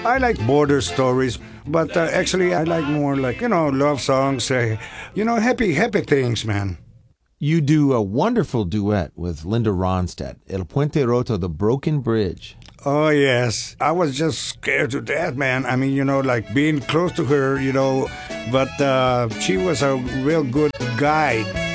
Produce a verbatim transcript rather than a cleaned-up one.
I like border stories, but uh, actually I like more like, you know, love songs, uh, you know, happy, happy things, man. You do a wonderful duet with Linda Ronstadt, El Puente Roto, The Broken Bridge. Oh, yes. I was just scared to death, man. I mean, you know, like being close to her, you know, but uh, she was a real good guide.